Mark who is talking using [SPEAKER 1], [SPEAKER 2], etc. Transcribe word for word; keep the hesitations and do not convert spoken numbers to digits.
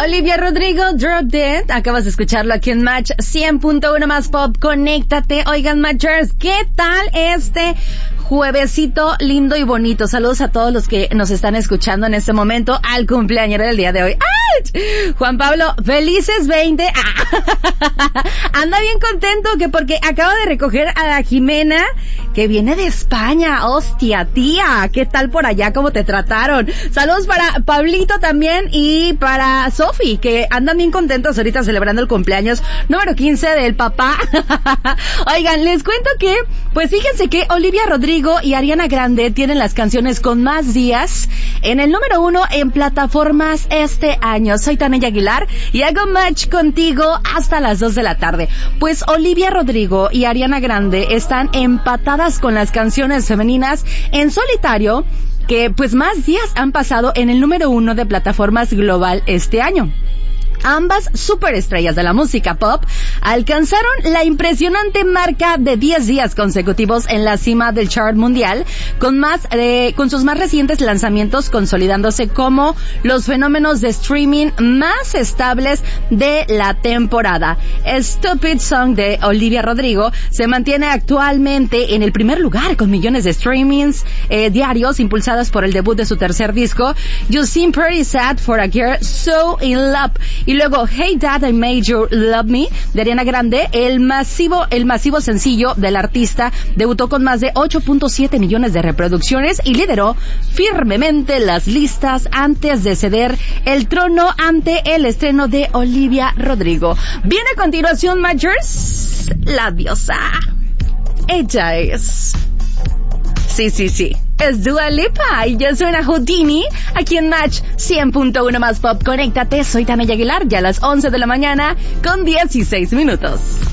[SPEAKER 1] Olivia Rodrigo, Drop Dead. Acabas de escucharlo aquí en Match cien punto uno más Pop. Conéctate. Oigan, Matchers, ¿qué tal este juevesito lindo y bonito? Saludos a todos los que nos están escuchando en este momento al cumpleañero del día de hoy. ¡Ay! Juan Pablo, felices veinte. Ah. Anda bien contento que porque acaba de recoger a la Jimena, que viene de España. Hostia, tía, ¿qué tal por allá? ¿Cómo te trataron? Saludos para Pablito también y para Sofi, que andan bien contentos ahorita celebrando el cumpleaños número quince del papá. Oigan, les cuento que, pues fíjense que Olivia Rodrigo y Ariana Grande tienen las canciones con más días en el número uno en plataformas este año. Soy Tania Aguilar y hago match contigo hasta las dos de la tarde. Pues Olivia Rodrigo y Ariana Grande están empatadas con las canciones femeninas en solitario, que pues más días han pasado en el número uno de plataformas global este año. Ambas superestrellas de la música pop alcanzaron la impresionante marca de diez días consecutivos en la cima del chart mundial, con más eh, con sus más recientes lanzamientos consolidándose como los fenómenos de streaming más estables de la temporada. Stupid Song de Olivia Rodrigo se mantiene actualmente en el primer lugar con millones de streamings eh, diarios impulsados por el debut de su tercer disco, You Seem Pretty Sad for a Girl So In Love. Y luego Hey Dad, I Made You Love Me de Ariana Grande, el masivo el masivo sencillo del artista debutó con más de ocho punto siete millones de reproducciones y lideró firmemente las listas antes de ceder el trono ante el estreno de Olivia Rodrigo. Viene a continuación, Majors, la diosa. Ella es... Sí, sí, sí. Es Dua Lipa y yo soy una Houdini aquí en Match cien punto uno más Pop. Conéctate, soy Tania Aguilar, ya a las once de la mañana con dieciséis minutos.